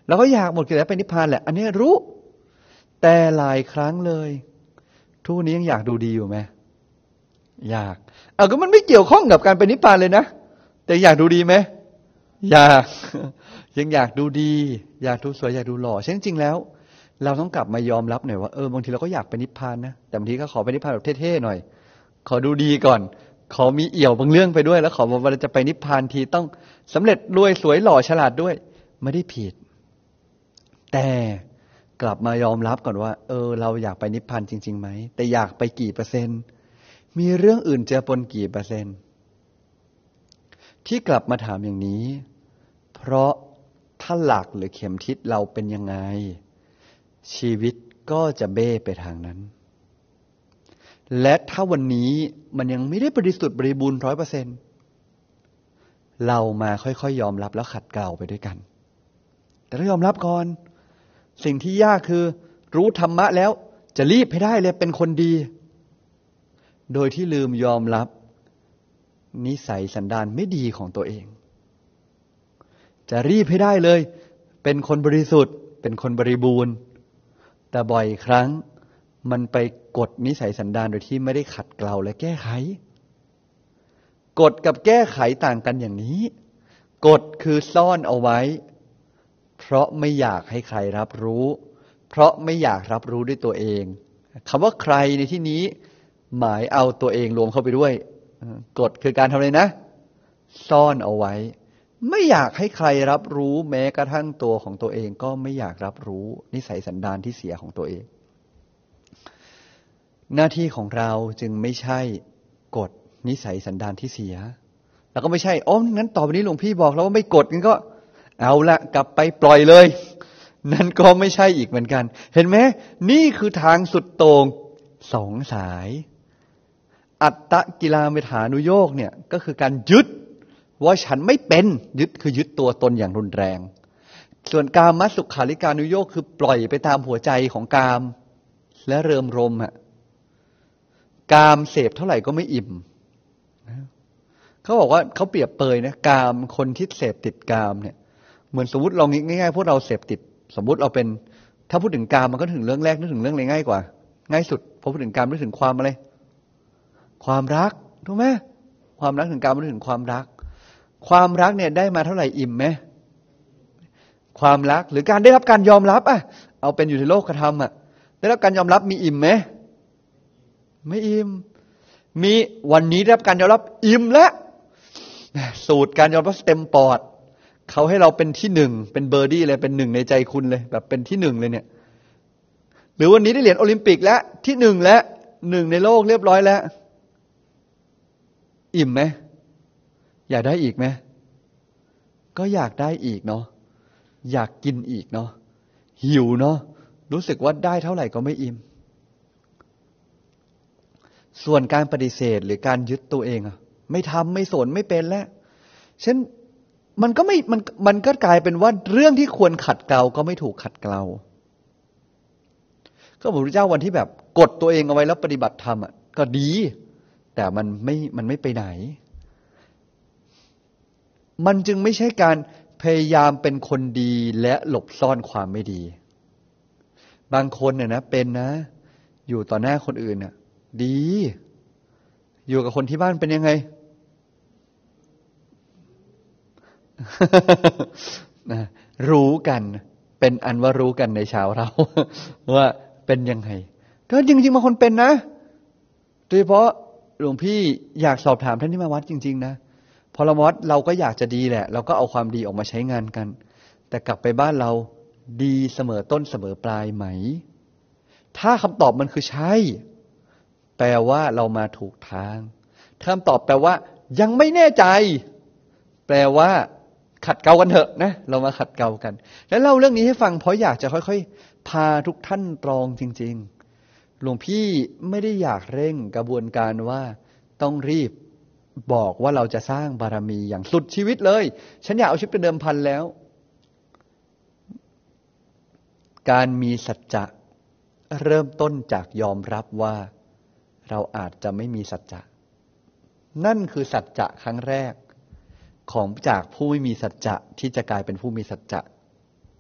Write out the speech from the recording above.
เราก็อยากหมดกิเลสไปนิพพานแหละอันนี้รู้แต่หลายครั้งเลยทุกวันนี้ยังอยากดูดีอยู่ไหมอยากก็มันไม่เกี่ยวข้องกับการไปนิพพานเลยนะแต่อยากดูดีไหมอยากยังอยากดูดีอยากดูสวยอยากดูหล่อจริงๆแล้วเราต้องกลับมายอมรับหน่อยว่าบางทีเราก็อยากไปนิพพานนะแต่บางทีก็ขอไปนิพพานแบบเท่ๆหน่อยขอดูดีก่อนขอมีเอี่ยวบางเรื่องไปด้วยแล้วขอว่าจะไปนิพพานทีต้องสำเร็จรวยสวยหล่อฉลาดด้วยไม่ได้ผิดแต่กลับมายอมรับก่อนว่าเราอยากไปนิพพานจริงๆไหมแต่อยากไปกี่เปอร์เซ็นต์มีเรื่องอื่นเจือปนกี่เปอร์เซ็นต์ที่กลับมาถามอย่างนี้เพราะถ้าหลักหรือเข็มทิศเราเป็นยังไงชีวิตก็จะเบ้ไปทางนั้นและถ้าวันนี้มันยังไม่ได้บริสุทธิ์บริบูรณ์ 100% เรามาค่อยๆยอมรับแล้วขัดเกลาไปด้วยกันแต่ต้องยอมรับก่อนสิ่งที่ยากคือรู้ธรรมะแล้วจะรีบให้ได้เลยเป็นคนดีโดยที่ลืมยอมรับนิสัยสันดานไม่ดีของตัวเองจะรีบให้ได้เลยเป็นคนบริสุทธิ์เป็นคนบริบูรณ์แต่บ่อยครั้งมันไปกดนิสัยสันดานโดยที่ไม่ได้ขัดเกลาและแก้ไขกดกับแก้ไขต่างกันอย่างนี้กดคือซ่อนเอาไว้เพราะไม่อยากให้ใครรับรู้เพราะไม่อยากรับรู้ด้วยตัวเองคำว่าใครในที่นี้หมายเอาตัวเองรวมเข้าไปด้วยกฎคือการทำอะไรนะซ่อนเอาไว้ไม่อยากให้ใครรับรู้แม้กระทั่งตัวของตัวเองก็ไม่อยากรับรู้นิสัยสันดานที่เสียของตัวเองหน้าที่ของเราจึงไม่ใช่กฎนิสัยสันดานที่เสียแล้วก็ไม่ใช่งั้นต่อไปนี้หลวงพี่บอกแล้วว่าไม่กฎงั้นก็เอาละกลับไปปล่อยเลยนั่นก็ไม่ใช่อีกเหมือนกันเห็นไหมนี่คือทางสุดโต่งสองสายอัตตกิลมัฏฐานุโยคเนี่ยก็คือการยึดว่าฉันไม่เป็นยึดคือยึดตัวตนอย่างรุนแรงส่วนกามสุขาริการุโยคคือปล่อยไปตามหัวใจของกามและเริมรมกามเสพเท่าไหร่ก็ไม่อิ่มเขาบอกว่าเขาเปรียบเปยนะกามคนที่เสพติดกามเนี่ยเหมือนสมมติเราง่ายๆพวกเราเสพติดสมมติเราเป็นถ้าพูดถึงกามมันก็ถึงเรื่องแรกนึกถึงเรื่องอะไรง่ายกว่าง่ายสุดพอพูดถึงกามนึกถึงความอะไรความรักถูกไหมความรักถึงกามนึกถึงความรักความรักเนี่ยได้มาเท่าไหร่อิ่มไหมความรักหรือการได้รับการยอมรับเอาเป็นอยู่ในโลกธรรมได้รับการยอมรับมีอิ่มไหมไม่อิ่มมีวันนี้ได้รับการยอมรับอิ่มแล้วสูตรการยอมรับเต็มปอดเขาให้เราเป็นที่หนึ่งเป็นเบอร์ดี้เลยเป็นหนึ่งในใจคุณเลยแบบเป็นที่หนึ่งเลยเนี่ยหรือวันนี้ได้เหรียญโอลิมปิกแล้วที่หนึ่งแล้วหนึ่งในโลกเรียบร้อยแล้วอิ่มไหมอยากได้อีกไหมก็อยากได้อีกเนาะอยากกินอีกเนาะหิวเนาะรู้สึกว่าได้เท่าไหร่ก็ไม่อิ่มส่วนการปฏิเสธหรือการยึดตัวเองไม่ทำไม่สนไม่เป็นแล้วเช่นมันก็กลายเป็นว่าเรื่องที่ควรขัดเกลาก็ไม่ถูกขัดเกลาก็พระพุทธเจ้าวันที่แบบกดตัวเองเอาไว้แล้วปฏิบัติธรรมก็ดีแต่มันไม่ไปไหนมันจึงไม่ใช่การพยายามเป็นคนดีและหลบซ่อนความไม่ดีบางคนเนี่ยนะเป็นนะอยู่ต่อหน้าคนอื่นดีอยู่กับคนที่บ้านเป็นยังไง รู้กันเป็นอันว่ารู้กันในชาวเรา ว่าเป็นยังไงก็จริงๆบางคนเป็นนะโดยเฉพาะหลวงพี่อยากสอบถามท่านที่มาวัดจริงๆนะพอเราวัดเราก็อยากจะดีแหละเราก็เอาความดีออกมาใช้งานกันแต่กลับไปบ้านเราดีเสมอต้นเสมอปลายไหมถ้าคำตอบมันคือใช่แปลว่าเรามาถูกทางถ้าคำตอบแปลว่ายังไม่แน่ใจแปลว่าขัดเกลากันเถอะนะเรามาขัดเกลากันแล้วเล่าเรื่องนี้ให้ฟังเพราะอยากจะค่อยๆพาทุกท่านตรองจริงๆหลวงพี่ไม่ได้อยากเร่งกระบวนการว่าต้องรีบบอกว่าเราจะสร้างบารมีอย่างสุดชีวิตเลยฉันอยากเอาชีวิตเป็นเดิมพันแล้วการมีสัจจะเริ่มต้นจากยอมรับว่าเราอาจจะไม่มีสัจจะนั่นคือสัจจะครั้งแรกของจากผู้ไม่มีสัจจะที่จะกลายเป็นผู้มีสัจจะ